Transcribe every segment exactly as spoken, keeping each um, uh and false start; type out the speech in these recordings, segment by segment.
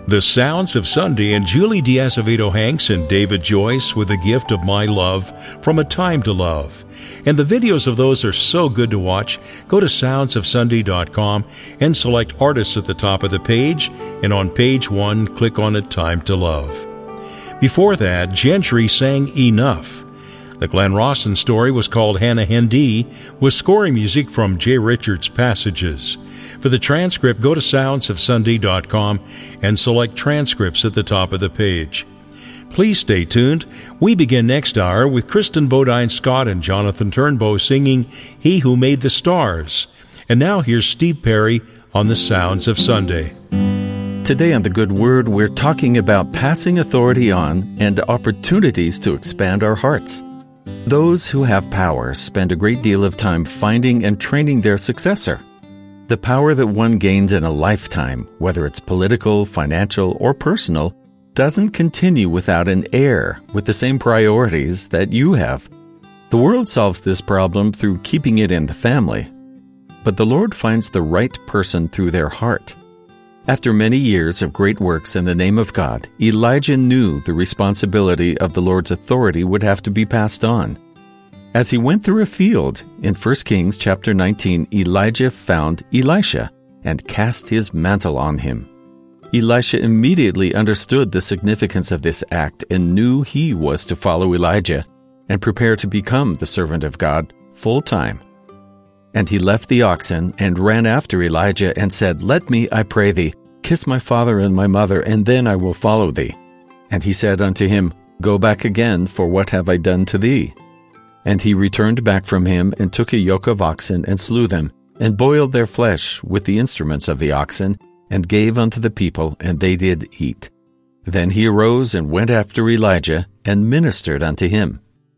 The Sounds of Sunday and Julie Diazevedo Hanks and David Joyce with a gift of My Love from A Time to Love. And the videos of those are so good to watch. Go to sounds of sunday dot com and select Artists at the top of the page, and on page one, click on A Time to Love. Before that, Gentry sang Enough. The Glenn Rawson story was called Hannah Hendee, with scoring music from Jay Richards' Passages. For the transcript, go to sounds of sunday dot com and select Transcripts at the top of the page. Please stay tuned. We begin next hour with Kristen Bodine Scott and Jonathan Turnbow singing He Who Made the Stars. And now here's Steve Perry on the Sounds of Sunday. Today on The Good Word, we're talking about passing authority on and opportunities to expand our hearts. Those who have power spend a great deal of time finding and training their successor. The power that one gains in a lifetime, whether it's political, financial, or personal, doesn't continue without an heir with the same priorities that you have. The world solves this problem through keeping it in the family. But the Lord finds the right person through their heart. After many years of great works in the name of God, Elijah knew the responsibility of the Lord's authority would have to be passed on. As he went through a field, in First Kings chapter nineteen, Elijah found Elisha and cast his mantle on him. Elisha immediately understood the significance of this act and knew he was to follow Elijah and prepare to become the servant of God full time. And he left the oxen and ran after Elijah and said, "Let me, I pray thee, kiss my father and my mother, and then I will follow thee." And he said unto him, "Go back again, for what have I done to thee?" And he returned back from him, and took a yoke of oxen, and slew them, and boiled their flesh with the instruments of the oxen, and gave unto the people, and they did eat. Then he arose and went after Elijah, and ministered unto him.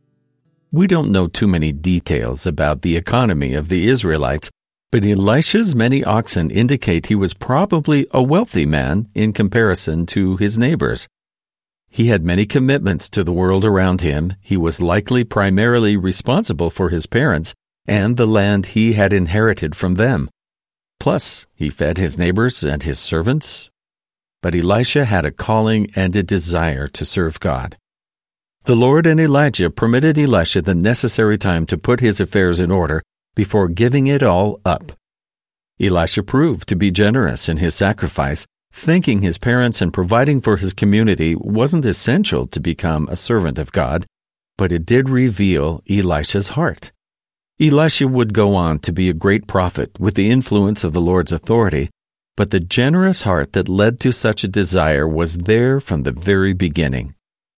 We don't know too many details about the economy of the Israelites, but Elisha's many oxen indicate he was probably a wealthy man in comparison to his neighbors. He had many commitments to the world around him. He was likely primarily responsible for his parents and the land he had inherited from them. Plus, he fed his neighbors and his servants. But Elisha had a calling and a desire to serve God. The Lord and Elijah permitted Elisha the necessary time to put his affairs in order before giving it all up. Elisha proved to be generous in his sacrifice, thanking his parents and providing for his community wasn't essential to become a servant of God, but it did reveal Elisha's heart. Elisha would go on to be a great prophet with the influence of the Lord's authority, but the generous heart that led to such a desire was there from the very beginning.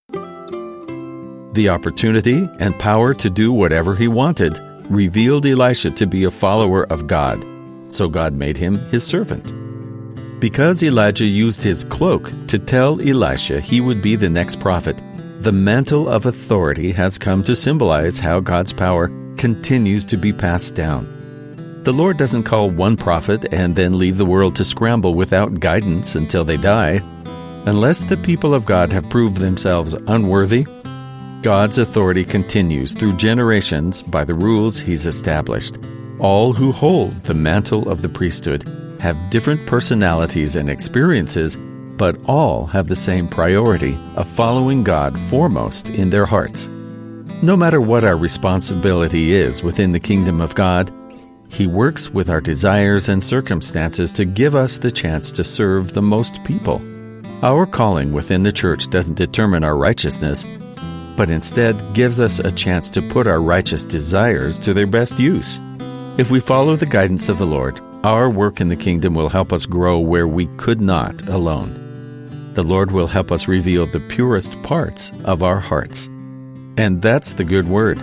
The opportunity and power to do whatever he wanted revealed Elisha to be a follower of God, so God made him his servant. Because Elijah used his cloak to tell Elisha he would be the next prophet, the mantle of authority has come to symbolize how God's power continues to be passed down. The Lord doesn't call one prophet and then leave the world to scramble without guidance until they die. Unless the people of God have proved themselves unworthy, God's authority continues through generations by the rules He's established. All who hold the mantle of the priesthood have different personalities and experiences, but all have the same priority of following God foremost in their hearts. No matter what our responsibility is within the kingdom of God, He works with our desires and circumstances to give us the chance to serve the most people. Our calling within the church doesn't determine our righteousness, but instead gives us a chance to put our righteous desires to their best use. If we follow the guidance of the Lord, our work in the kingdom will help us grow where we could not alone. The Lord will help us reveal the purest parts of our hearts. And that's the good word.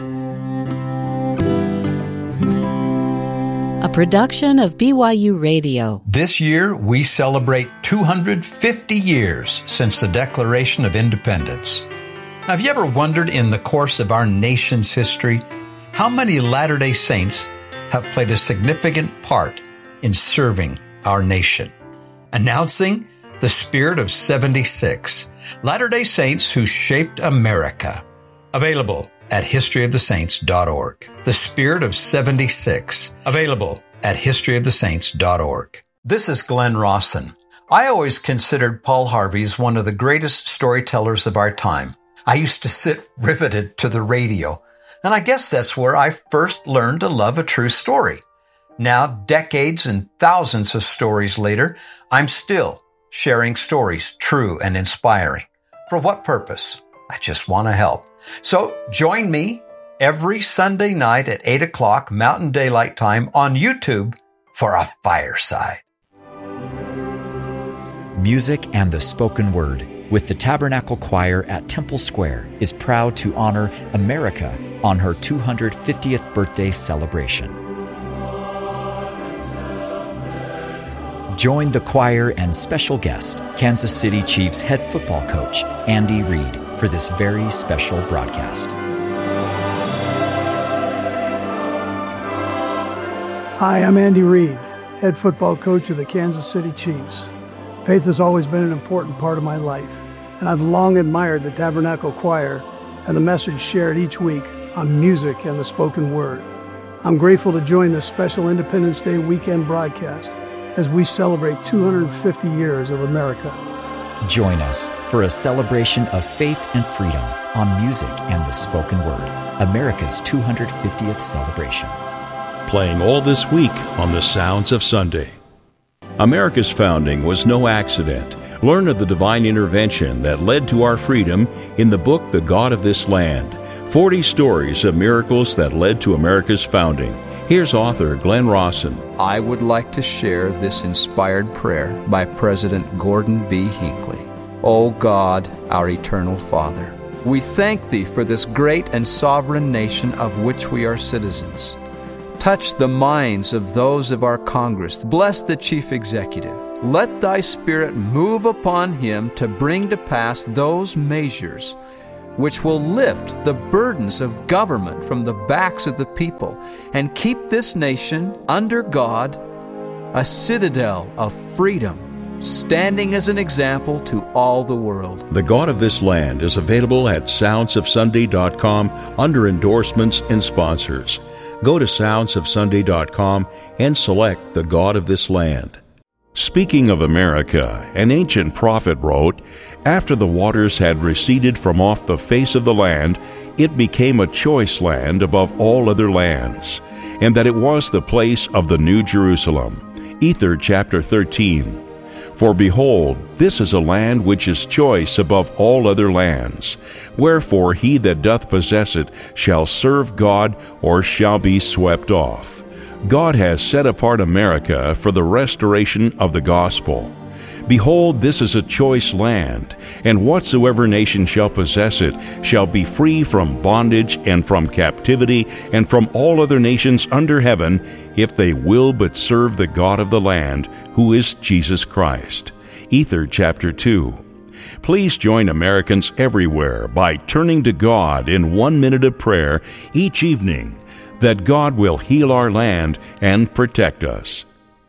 A production of B Y U Radio. This year, we celebrate two hundred fifty years since the Declaration of Independence. Have you ever wondered in the course of our nation's history how many Latter-day Saints have played a significant part in serving our nation? Announcing the Spirit of seventy-six, Latter-day Saints who shaped America. Available at history of the saints dot org. The Spirit of seventy-six, available at history of the saints dot org. This is Glenn Rawson. I always considered Paul Harvey as one of the greatest storytellers of our time. I used to sit riveted to the radio, and I guess that's where I first learned to love a true story. Now, decades and thousands of stories later, I'm still sharing stories true and inspiring. For what purpose? I just want to help. So join me every Sunday night at eight o'clock Mountain Daylight Time on YouTube for a fireside. Music and the Spoken Word with the Tabernacle Choir at Temple Square is proud to honor America on her two hundred fiftieth birthday celebration. Join the choir and special guest, Kansas City Chiefs head football coach Andy Reid, for this very special broadcast. Hi, I'm Andy Reid, head football coach of the Kansas City Chiefs. Faith has always been an important part of my life, and I've long admired the Tabernacle Choir and the message shared each week on music and the spoken word. I'm grateful to join this special Independence Day weekend broadcast as we celebrate two hundred fifty years of America. Join us for a celebration of faith and freedom on music and the spoken word, America's two hundred fiftieth celebration. Playing all this week on the Sounds of Sunday. America's founding was no accident. Learn of the divine intervention that led to our freedom in the book The God of This Land. forty stories of miracles that led to America's founding. Here's author Glenn Rawson. I would like to share this inspired prayer by President Gordon B. Hinckley. O God, our eternal Father, we thank Thee for this great and sovereign nation of which we are citizens. Touch the minds of those of our Congress. Bless the Chief Executive. Let Thy Spirit move upon him to bring to pass those measures which will lift the burdens of government from the backs of the people and keep this nation under God, a citadel of freedom, standing as an example to all the world. The God of This Land is available at sounds of sunday dot com under endorsements and sponsors. Go to sounds of sunday dot com and select The God of This Land. Speaking of America, an ancient prophet wrote, "After the waters had receded from off the face of the land, it became a choice land above all other lands, and that it was the place of the New Jerusalem." Ether chapter thirteen. For behold, this is a land which is choice above all other lands. Wherefore he that doth possess it shall serve God, or shall be swept off. God has set apart America for the restoration of the gospel. Behold, this is a choice land, and whatsoever nation shall possess it shall be free from bondage and from captivity and from all other nations under heaven, if they will but serve the God of the land, who is Jesus Christ. Ether chapter two. Please join Americans everywhere by turning to God in one minute of prayer each evening, that God will heal our land and protect us.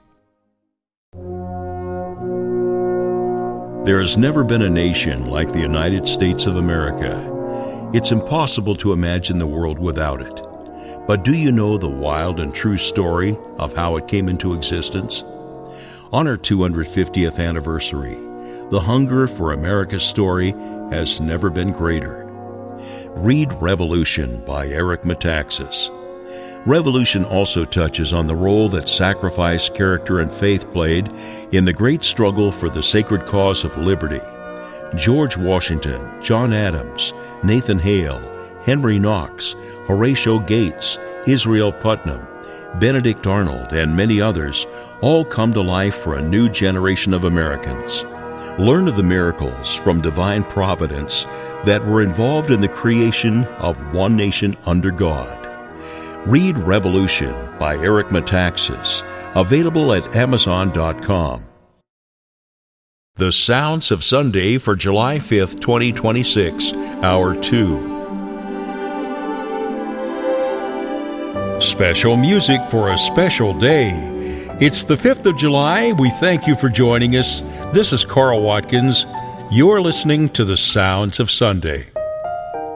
There has never been a nation like the United States of America. It's impossible to imagine the world without it. But do you know the wild and true story of how it came into existence? On our two hundred fiftieth anniversary, the hunger for America's story has never been greater. Read Revolution by Eric Metaxas. Revolution also touches on the role that sacrifice, character, and faith played in the great struggle for the sacred cause of liberty. George Washington, John Adams, Nathan Hale, Henry Knox, Horatio Gates, Israel Putnam, Benedict Arnold, and many others all come to life for a new generation of Americans. Learn of the miracles from divine providence that were involved in the creation of one nation under God. Read Revolution by Eric Metaxas, available at amazon dot com. The Sounds of Sunday for July fifth, twenty twenty-six, Hour two. Special music for a special day. It's the fifth of July. We thank you for joining us. This is Carl Watkins. You're listening to The Sounds of Sunday.